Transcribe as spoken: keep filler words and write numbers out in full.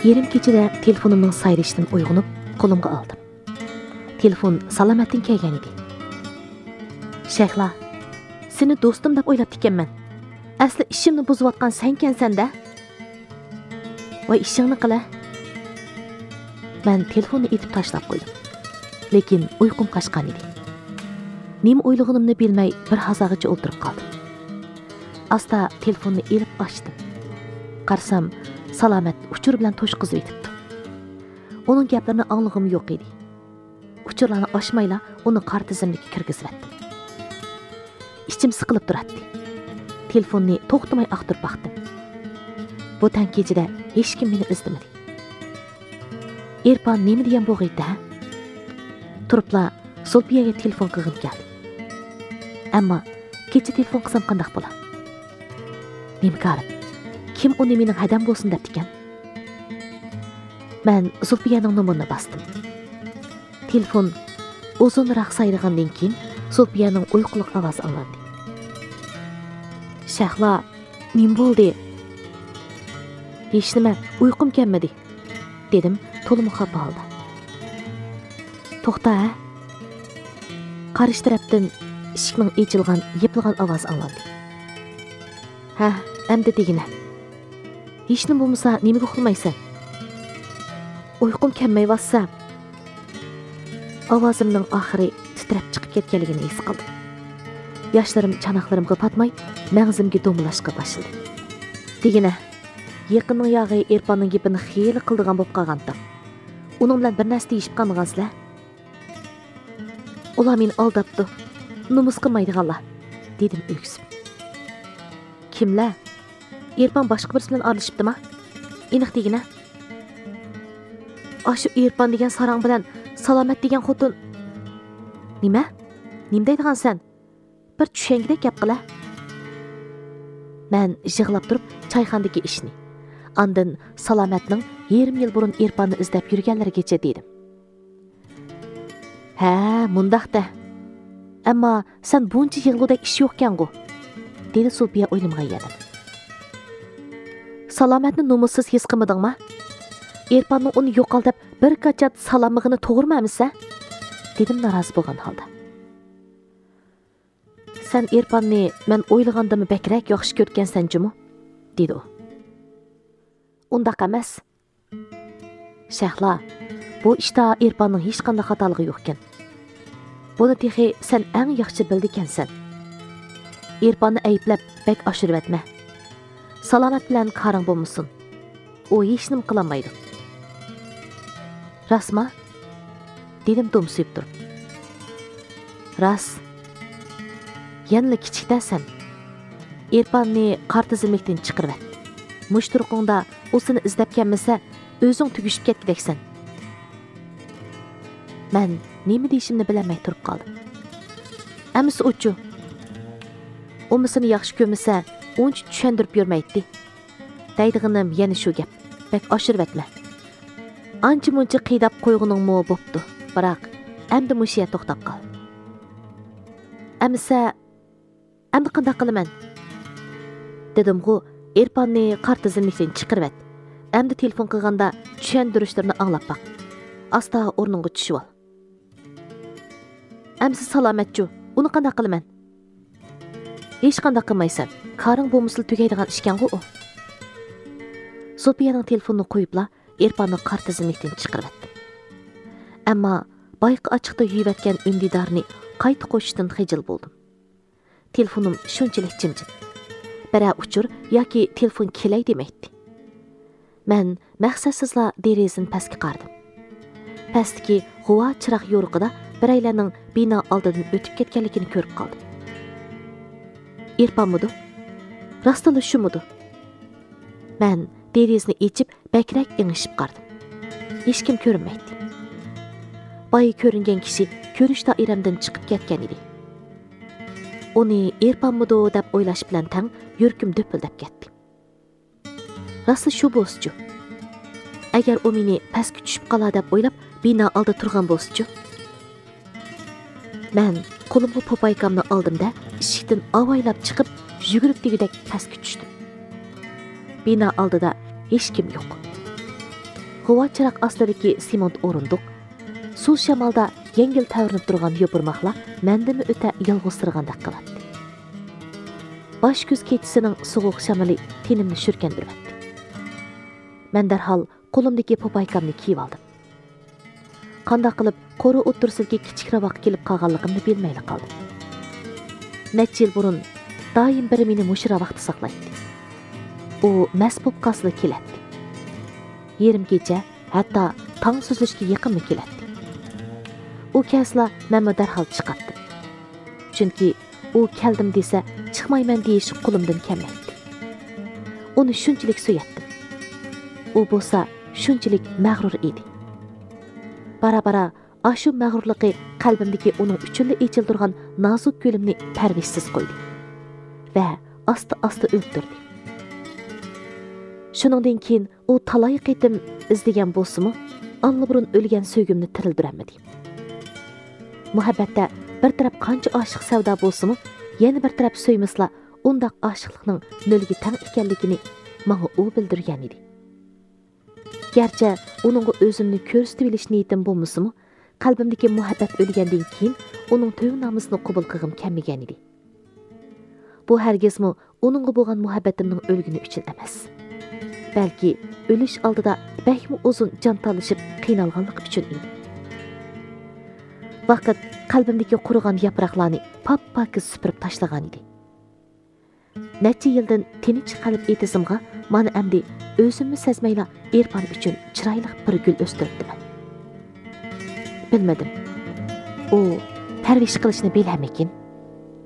Yerim kechida telefonimning sayrishidan uyg'onib, qo'limga oldim. Telefon Salomatdan kelgan edi. Shayxla, seni do'stim deb o'ylab ekanman. Asli ishimni buzayotgan senkansan-da. Voy ishingni qila. Men telefonni etib tashlab qo'ydim. Lekin uyqum qochgan edi. Nima o'ylaganimni bilmay bir hazagacha o'tirib qoldim. Asta telefonni elib ochdim. Qarsam, Salomat uchur bilan to'shqizib etibdi. Uning gaplarini anglag'im yo'q edi. Uchurlarni ochmayla uni qor tizimligiga kirgizibdi. Ichim siqilib turadi. Telefonni to'xtamay aqtirib baqdim. Bu tan kechida hech kim meni izlamadi. Erpan nima degan bo'g'iydi? Turibla Zulfiyaga telefon qilgim keldi. Ammo kecha telefon qilsam qanday bo'lar? Nima qarib? Kim uni mening hadam bo'lsin deb ekan? Men Zulfiyaning nomerini bosdim. Telefon uzunroq sayragandan keyin Zulfiyaning uyquliq ovozi anglandi. Shahla, nima bo'ldi? Hech nima, uyqum kelmadi, dedim to'liq xafa holda. To'xta. Qarish tarafdan eshikning ochilgan, yepilgan ovoz anglandi. Ha, endi degina. Hech nima bo'lmasa, nimaga uxlamaysan? Uyqum kelmayotsa. Ovozimning oxiri titrab chiqib ketganligini his qildim. Yoshlarim chanoqlarimga patmay, mag'zimga do'milashga boshladi. Degina, yaqinning yog'i Erpanning gapini xiyli qildigan bo'lib qolganda. Uning bilan bir narsa deyishib qolmaysizlar. Ular meni aldabdi. Numus qilmaydiganlar, dedim öksib. Kimlar? Erpan boshqa birisi bilan aralashibdimi? Aniq degina. Ashu Erpan degan sarang bilan Salomat degan xotin. Nima? Nima deydigan sen? Bir tushangidek gap qila. Men yig'lab turib choyxonadagi ishni, andin Salomatning yarim yil burun Erpanni izlab yurganlarigacha dedim. Ha, mundaqda. Ammo sen buncha yig'ludek ish yo'q-ku, dedi Zulfiya o'ylamay yana. Salomatni nomussiz his qilmadingmi? Erpanning uni yo'qol deb bir qachat salomig'ini to'g'rimamisa? Dedim norozi bo'lgan holda. Sen Erpanni men o'ylagandimmi bakrak yaxshi ko'rgansan-jimi? dedi u. Undaq emas. Shahla, bu ishda Erpanning hech qanday xatoligi yo'q ekan. Buni texi sen eng yaxshi bildikansan. Erpanni ayblab bak oshirib etma. Salomat bilan qaring bo'lmasin. U hech nima qilolmaydi. Rasma? Dedim do'msib turib. Ras. Yanla kichikdasan. Erpanni qor tizimlikdan chiqirib et. Mushturqingda u seni izlab kelmasa, o'zing tugishib ketdiksan. Men nima deyishimni bilmay turib qoldim. Amsi uchu. U seni yaxshi ko'rmasa, uncha tushundirib yurmaydi. Deydiganim yana shu gap. Bak oshirib etma. Ancha-muncha qiydab qo'yguning mo bo'pti. Biroq endi mushiya to'xtab qol. Amsa endi qanday qilaman? Dedim-ku, Erpanni qor tizimlikdan chiqirib et. Endi telefon qilganda tushuntirishlarni anglab baq. Asta o'rningga tushib ol. Amsi Salomatchu, uni qanday qilaman? Hech qanday qilmaysan. Qaring bo'lmasa tugaydigan ishkan-ku u. Zulfiyaning telefonini qo'yibla Erpanni qor tizimlikdan chiqirib etdi. Ammo bayqi ochiqda yuvatgan undidorni qayta qo'shishdan xijil bo'ldim. Telefonim shunchalik jimjit. Bira uchur yoki telefon kelay demaydi. Men maqsadsizla derazani pastga qardim. Pastki g'uva chiroq yo'riqida biraylarning bino oldidan o'tib ketganligini ko'rib qoldim. Erpanmidi? Rostla shumidi? Men derazani echib bakrak ingishib qardim. Hech kim ko'rinmaydi. Boy ko'ringan kishi ko'rish doiramdan chiqib ketgan edi. Uni Erpanmidi deb o'ylash bilan tang yurkim do'pildab ketdi. Rostla shu bo'lsa-chi? Agar u meni pastga tushib qolar deb o'ylab bino oldida turgan bo'lsa-chi? Men qo'limga popaykamni oldimda eshikdan avaylab chiqib, yugurib degidek pastga tushdim. Bino oldida hech kim yo'q. G'uva chiroq ostidagi sement o'rindiq, suv shamolda yengil tavrinib turgan yopirmoqlar mendimi o'ta yolg'iztirgandek qiladi. Bosh kuz kechisining sovuq shamoli tenimni shurkandiryapti. Men darhol qo'limdagi popaykamni kiyib oldim. Qanday qilib qo'ri o'tirsilga kichikroq kelib qolganligimni bilmayli qoldim. Necha yil burun doim biri meni mushra vaqtda saqlaydi. U masbub qasli keladi. Yerim kecha hatto tong suzilishga yaqinmi keladi. U kasla men darhol chiqatdim. Chunki u keldim desa chiqmayman deyish qo'limdan kelmaydi. Uni shunchalik so'yatdim. U bo'lsa shunchalik mag'rur edi. Bara-bara ashu mag'rurligi qalbimdagi uning uchunli echildirgan nozik gulimni parvishsiz qo'ydi va asta-asta o'ldirdi. Shuningdan keyin u talay qitim izlagan bo'lsa-mu, anlaburun o'lgan so'ygimni tirildiramadi. Muhabbatda bir taraf qancha oshiq savdo bo'lsa-mu, yana bir taraf so'ymasla undaq oshiqlikning nolga tang ekanligini menga u bildirgan edi. Gerçi onunğa özümni ko'rsatib bilish niyatim bo'lmasa-mu, qalbimdagi muhabbat o'lgandan keyin uning to'y namusini qabul qilgim kelmagan edi. Bu hargizmi onunğa bo'lgan muhabbatimning o'lguni uchun emas. Balki o'lish oldida bakmi uzun jon talishib qiynalganlik uchun edi. Vaqt qalbimdagi qurigan yaproqlarni pap-pakiz supurib tashlagan edi. Necha yildan tinch qalb etizimga mana endi o'zimni sezmayla Erpan uchun chiroyli bir gul o'stiribdiman. Bilmadim. U parvish qilishni bilamikin?